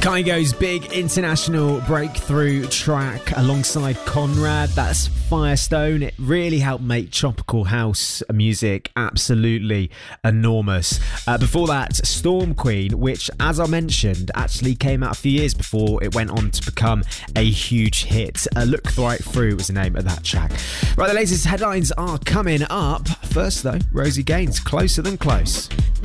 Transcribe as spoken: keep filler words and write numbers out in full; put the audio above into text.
Kygo's big international breakthrough track alongside Conrad, that's Firestone. It really helped make tropical house music absolutely enormous. Uh, before that, Storm Queen, which, as I mentioned, actually came out a few years before it went on to become a huge hit. Uh, Look Right Through was the name of that track. Right, the latest headlines are coming up. First, though, Rosie Gaines, Closer Than Close.